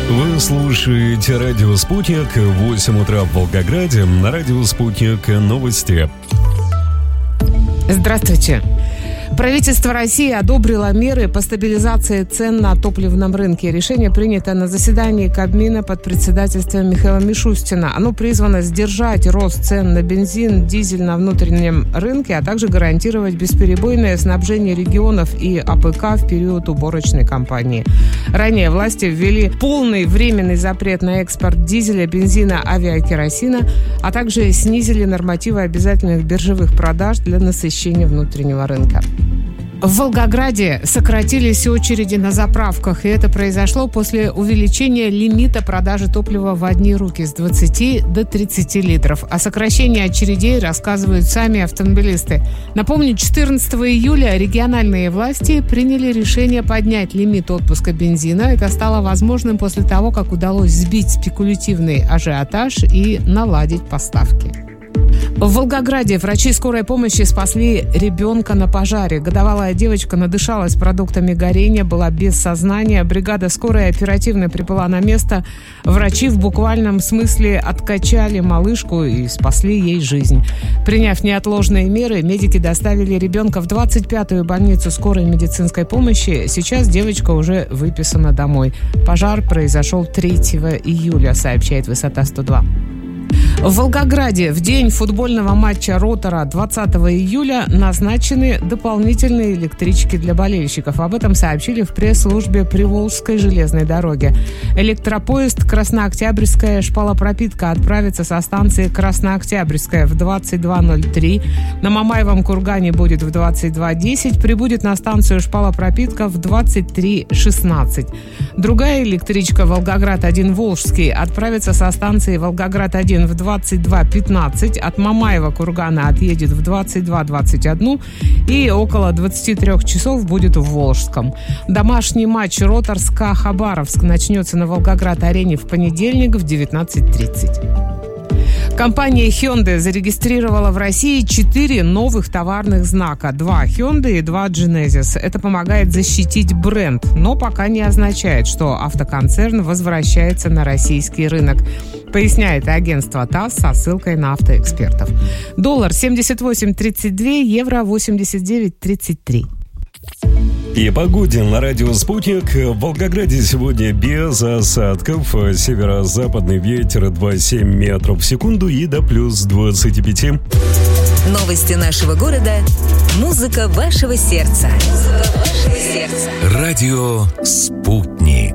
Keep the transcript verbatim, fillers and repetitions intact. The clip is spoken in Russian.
Вы слушаете радио «Спутник», восемь утра в Волгограде, на радио «Спутник» новости. Здравствуйте. Правительство России одобрило меры по стабилизации цен на топливном рынке. Решение принято на заседании Кабмина под председательством Михаила Мишустина. Оно призвано сдержать рост цен на бензин, дизель на внутреннем рынке, а также гарантировать бесперебойное снабжение регионов и АПК в период уборочной кампании. Ранее власти ввели полный временный запрет на экспорт дизеля, бензина, авиакеросина, а также снизили нормативы обязательных биржевых продаж для насыщения внутреннего рынка. В Волгограде сократились очереди на заправках, и это произошло после увеличения лимита продажи топлива в одни руки с двадцати до тридцати литров. О сокращении очередей рассказывают сами автомобилисты. Напомню, четырнадцатого июля региональные власти приняли решение поднять лимит отпуска бензина. Это стало возможным после того, как удалось сбить спекулятивный ажиотаж и наладить поставки. В Волгограде врачи скорой помощи спасли ребенка на пожаре. Годовалая девочка надышалась продуктами горения, была без сознания. Бригада скорой оперативно прибыла на место. Врачи в буквальном смысле откачали малышку и спасли ей жизнь. Приняв неотложные меры, медики доставили ребенка в двадцать пятую больницу скорой медицинской помощи. Сейчас девочка уже выписана домой. Пожар произошел третьего июля, сообщает Высота сто два. В Волгограде в день футбольного матча «Ротора» двадцатого июля назначены дополнительные электрички для болельщиков. Об этом сообщили в пресс-службе Приволжской железной дороги. Электропоезд «Краснооктябрьская шпалопропитка» отправится со станции «Краснооктябрьская» в двадцать два ноль три. На Мамаевом кургане будет в двадцать два десять. Прибудет на станцию «Шпалопропитка» в двадцать три шестнадцать. Другая электричка «Волгоград-один Волжский» отправится со станции «Волгоград-один» в двадцать два пятнадцать, от Мамаева кургана отъедет в двадцать два двадцать один и около двадцати трёх часов будет в Волжском. Домашний матч «Роторска-Хабаровск» начнется на Волгоград-арене в понедельник в девятнадцать тридцать. Компания Hyundai зарегистрировала в России четыре новых товарных знака. Два Hyundai и два Genesis. Это помогает защитить бренд, но пока не означает, что автоконцерн возвращается на российский рынок. Поясняет агентство ТАСС со ссылкой на автоэкспертов. Доллар семьдесят восемь тридцать два, евро восемьдесят девять тридцать три. И погоде на радио «Спутник». В Волгограде сегодня без осадков. Северо-западный ветер двадцать семь метров в секунду и до плюс двадцати пяти. Новости нашего города. Музыка вашего сердца. Музыка вашего сердца. Радио «Спутник».